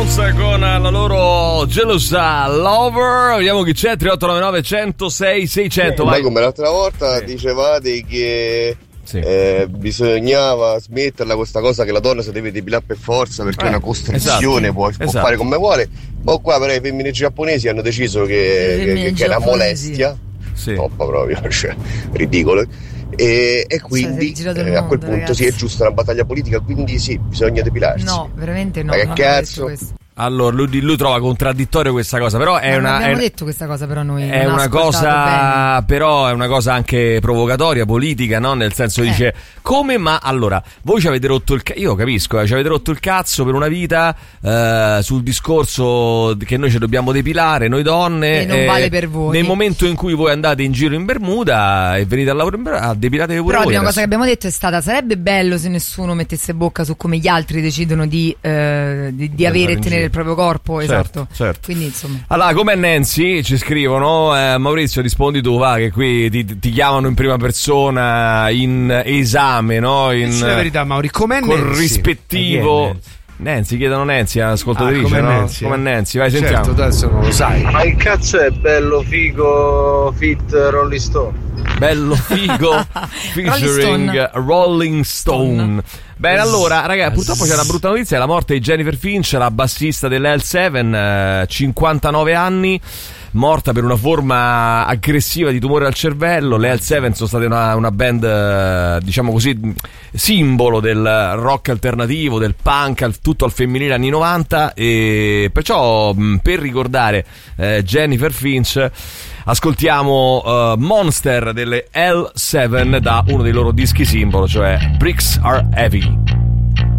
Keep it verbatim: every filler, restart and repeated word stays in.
Beatles con la loro gelosa Lover. Vediamo chi c'è. tre otto nove nove uno zero sei sei zero zero. Ma come l'altra volta sì. dicevate che sì. eh, bisognava smetterla questa cosa che la donna si deve depilare per forza perché eh, è una costrizione, esatto. può, può esatto. fare come vuole. Ma qua però i femmini giapponesi hanno deciso che, che, che è una molestia sì. troppa proprio, cioè, ridicolo. E, e quindi cioè, eh, mondo, a quel punto ragazzi. sì, è giusta una battaglia politica, quindi sì, bisogna depilarsi. No, veramente no. Ma che no, cazzo? Allora, lui, lui trova contraddittorio questa cosa, però è non una. Abbiamo è, detto questa cosa, però noi. È non una cosa, bene. Però è una cosa anche provocatoria, politica, no? Nel senso, eh. dice come, ma allora, voi ci avete rotto il cazzo. Io capisco, eh, ci avete rotto il cazzo per una vita eh, sul discorso che noi ci dobbiamo depilare, noi donne. E non eh, vale per voi. Nel momento in cui voi andate in giro in Bermuda e venite al lavoro in Bermuda, depilate pure però voi. Però la prima adesso. cosa che abbiamo detto è stata: sarebbe bello se nessuno mettesse bocca su come gli altri decidono di, eh, di, di avere e tenere il proprio corpo. Certo, esatto. certo. Quindi insomma. Allora, come Nancy ci scrivono, eh, Maurizio rispondi tu, va, che qui ti, ti chiamano in prima persona in esame, no? In, Dici la verità, Mauri, com'è col Nancy? rispettivo. Nancy? Nancy, chiedono Nancy, ascoltatrice, ah, come no? Nancy, come Nancy, vai, sentiamo. Certo, adesso non lo sai. Ma che cazzo è bello figo fit Rolling Stone? Bello figo featuring Rolling Stone. Rolling Stone. Bene, allora, ragazzi, purtroppo c'è una brutta notizia, la morte di Jennifer Finch, la bassista dell'L sette, eh, cinquantanove anni, morta per una forma aggressiva di tumore al cervello. Le L sette sono state una, una band, eh, diciamo così, simbolo del rock alternativo, del punk, al, tutto al femminile anni novanta, e perciò mh, per ricordare eh, Jennifer Finch ascoltiamo uh, Monster delle L sette da uno dei loro dischi simbolo, cioè Bricks Are Heavy.